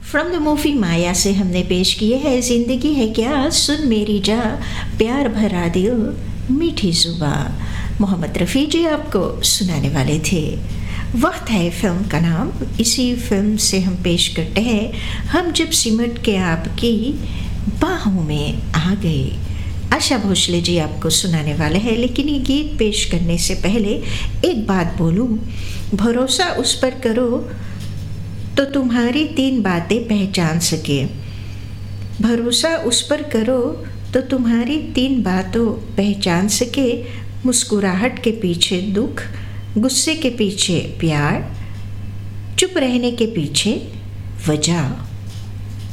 From the movie माया से हमने पेश किए है जिंदगी है क्या, सुन मेरी जा, प्यार भरा दिल, मीठी जुबां। मोहम्मद रफ़ी जी आपको सुनाने वाले थे। वक्त है फिल्म का नाम। इसी फिल्म से हम पेश करते हैं हम जब सिमट के आपकी बाहों में आ गए। आशा भोसले जी आपको सुनाने वाले हैं, लेकिन ये गीत पेश करने से पहले एक बात बोलूं, भरोसा उस पर करो तो तुम्हारी 3 बातें पहचान सके। भरोसा उस पर करो तो तुम्हारी 3 बातों पहचान सके। मुस्कुराहट के पीछे दुख, गुस्से के पीछे प्यार, चुप रहने के पीछे वजह।